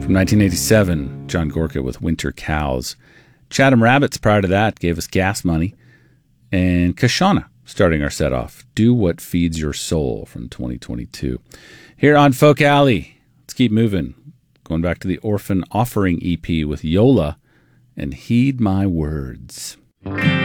From 1987, John Gorka with Winter Cows. Chatham Rabbits prior to that gave us Gas Money. And Kashana starting our set off. Do What Feeds Your Soul from 2022. Here on Folk Alley, let's keep moving. Going back to the Orphan Offering EP with Yola and Heed My Words.